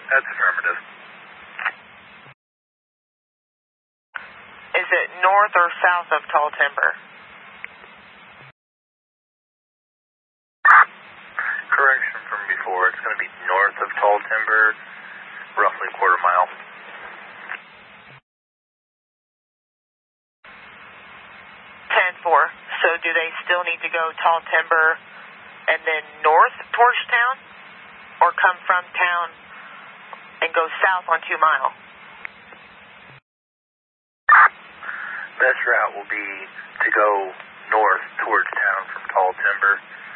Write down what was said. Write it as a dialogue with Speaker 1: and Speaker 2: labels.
Speaker 1: That's affirmative.
Speaker 2: Is it north or south of Tall Timber?
Speaker 1: Correction from before. It's going to be north of Tall Timber, roughly a quarter mile.
Speaker 2: 10-4. So do they still need to go Tall Timber and then north towards town? Or come from town and go south on 2 Mile?
Speaker 1: Best route will be to go north towards town from Tall Timber